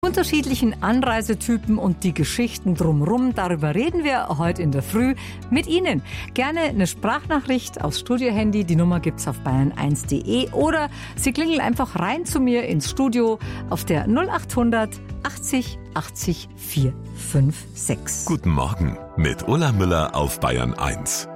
Unterschiedlichen Anreisetypen und die Geschichten drumherum, darüber reden wir heute in der Früh mit Ihnen. Gerne eine Sprachnachricht aufs Studiohandy, die Nummer gibt's auf bayern1.de oder Sie klingeln einfach rein zu mir ins Studio auf der 0800 80 80 456. Guten Morgen mit Ulla Müller auf Bayern 1.